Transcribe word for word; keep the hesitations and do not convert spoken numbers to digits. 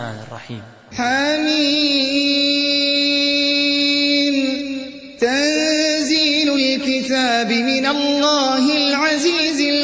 الرحمن الرحيم. حميم تنزيل الكتاب من الله العزيز